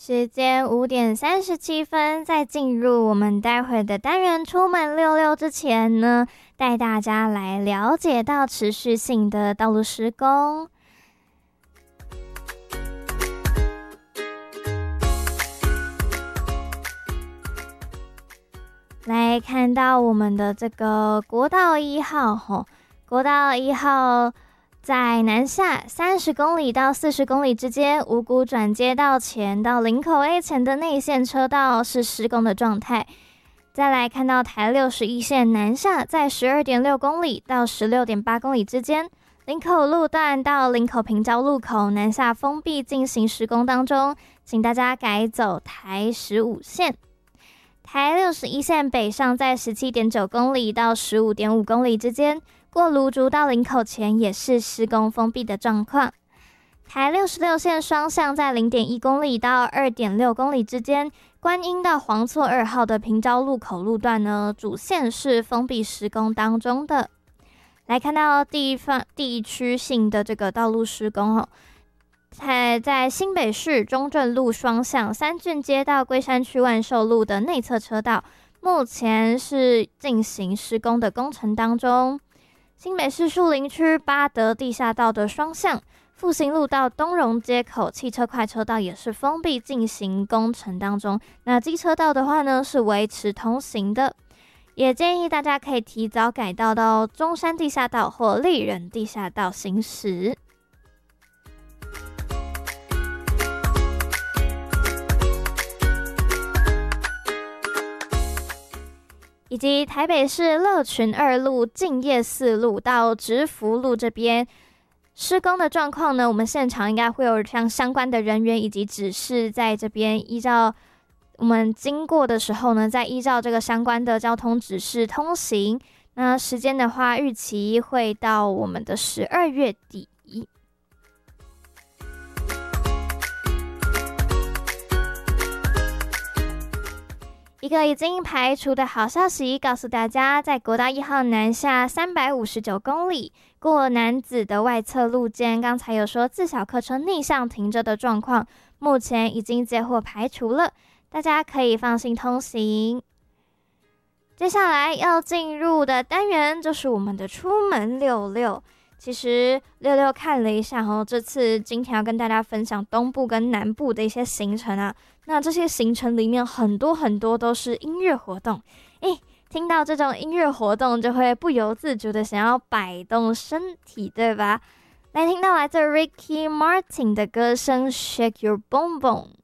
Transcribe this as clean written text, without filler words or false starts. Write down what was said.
时间5:37，在进入我们待会的单元出门溜溜之前呢，带大家来了解到持续性的道路施工。来看到我们的这个国道1号国道1号在南下30公里到40公里之间，五股转接道前到林口 A 前的内线车道是施工的状态。再来看到台61线南下在 12.6 公里到 16.8 公里之间，林口路段到林口平交路口南下封闭进行施工当中，请大家改走台15线。台61线北上在 17.9 公里到 15.5 公里之间，过芦竹到林口前也是施工封闭的状况。台66线双向在 0.1 公里到 2.6 公里之间，观音到黄厝2号的平交路口路段呢，主线是封闭施工当中的。来看到地区性的这个道路施工在新北市中正路双向三郡街到龟山区万寿路的内侧车道，目前是进行施工的工程当中。新北市树林区八德地下道的双向复兴路到东荣街口汽车快车道也是封闭进行工程当中，那机车道的话呢是维持通行的，也建议大家可以提早改道到中山地下道或立人地下道行驶。以及台北市乐群2路、敬业4路到直福路这边施工的状况呢，我们现场应该会有相关的人员以及指示在这边依照我们经过的时候呢，再依照这个相关的交通指示通行。那时间的话，预期会到我们的12月底。一个已经排除的好消息告诉大家，在国道1号南下359公里，过楠梓的外侧路肩，刚才有说自小客车逆向停着的状况，目前已经接获排除了，大家可以放心通行。接下来要进入的单元就是我们的出门溜溜。其实溜溜看了一下这次今天要跟大家分享东部跟南部的一些行程啊，那这些行程里面很多都是音乐活动，听到这种音乐活动就会不由自主的想要摆动身体，对吧？来听到来自 Ricky Martin 的歌声 Shake Your Boom Boom。